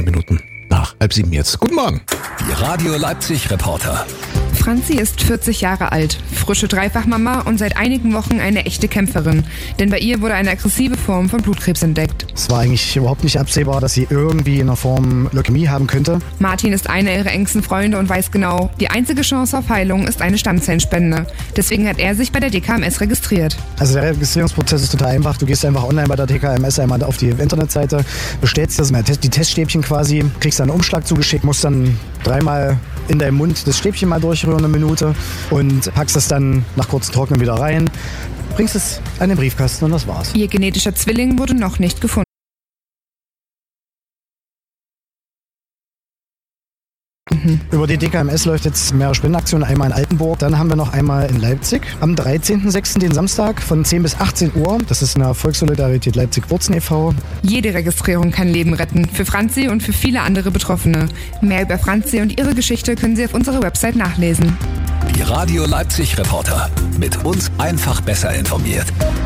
Minuten nach 6:30 jetzt. Guten Morgen. Die Radio Leipzig Reporter. Franzi ist 40 Jahre alt, frische Dreifachmama und seit einigen Wochen eine echte Kämpferin. Denn bei ihr wurde eine aggressive Form von Blutkrebs entdeckt. Es war eigentlich überhaupt nicht absehbar, dass sie irgendwie in einer Form Leukämie haben könnte. Martin ist einer ihrer engsten Freunde und weiß genau, die einzige Chance auf Heilung ist eine Stammzellenspende. Deswegen hat er sich bei der DKMS registriert. Also der Registrierungsprozess ist total einfach. Du gehst einfach online bei der DKMS einmal auf die Internetseite, bestellst die Teststäbchen quasi, kriegst dann einen Umschlag zugeschickt, musst dann 3-mal in deinem Mund das Stäbchen mal durchrühren, 1 Minute, und packst es dann nach kurzem Trocknen wieder rein, bringst es an den Briefkasten und das war's. Ihr genetischer Zwilling wurde noch nicht gefunden. Über die DKMS läuft jetzt mehrere Spendenaktionen, einmal in Altenburg, dann haben wir noch einmal in Leipzig am 13.06., den Samstag, von 10 bis 18 Uhr. Das ist eine Volkssolidarität Leipzig-Wurzen e.V. Jede Registrierung kann Leben retten, für Franzi und für viele andere Betroffene. Mehr über Franzi und ihre Geschichte können Sie auf unserer Website nachlesen. Die Radio Leipzig Reporter. Mit uns einfach besser informiert.